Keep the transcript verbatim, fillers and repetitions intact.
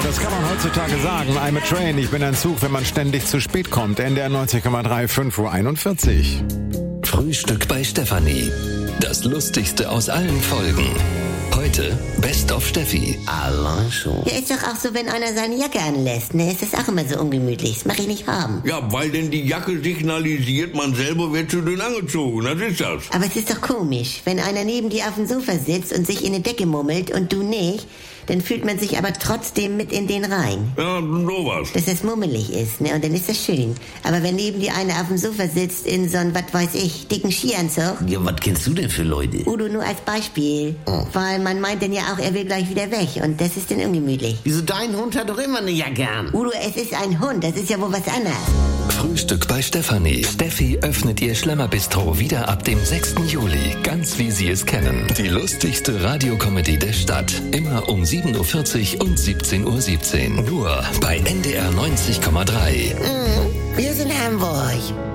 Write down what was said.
das kann man heutzutage sagen. I'm a train, ich bin ein Zug, wenn man ständig zu spät kommt. N D R neunzig Komma drei, fünf Uhr einundvierzig. Frühstück bei Stefanie. Das Lustigste aus allen Folgen. Heute Best of Steffi. Allein schon. Ja, ist doch auch so, wenn einer seine Jacke anlässt, ne? Ist das auch immer so ungemütlich. Das mach ich nicht haben. Ja, weil denn die Jacke signalisiert, man selber wird zu dünn angezogen. Das ist das. Aber es ist doch komisch, wenn einer neben dir auf dem Sofa sitzt und sich in die Decke mummelt und du nicht, dann fühlt man sich aber trotzdem mit in den rein. Ja, sowas. Dass das mummelig ist, ne? Und dann ist das schön. Aber wenn neben dir einer auf dem Sofa sitzt in so einem, was weiß ich, dicken Skianzug. Ja, was kennst du denn für Leute? Udo nur als Beispiel. Oh. Weil man meint dann ja auch, er will gleich wieder weg. Und das ist dann ungemütlich. Wieso, dein Hund hat doch immer eine Jacke an. Udo, es ist ein Hund. Das ist ja wohl was anderes. Frühstück bei Stefanie. Steffi öffnet ihr Schlemmerbistro wieder ab dem sechsten Juli. Ganz wie Sie es kennen. Die lustigste Radiokomödie der Stadt. Immer um sieben Uhr vierzig und siebzehn Uhr siebzehn. Nur bei N D R neunzig Komma drei. Mhm. Wir sind Hamburg.